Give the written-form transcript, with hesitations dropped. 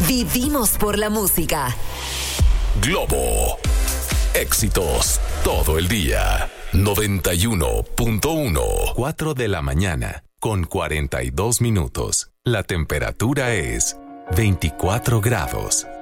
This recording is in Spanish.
Vivimos por la música. Globo. Éxitos todo el día. 91.1. 4 de la mañana con 42 minutos. La temperatura es 24 grados.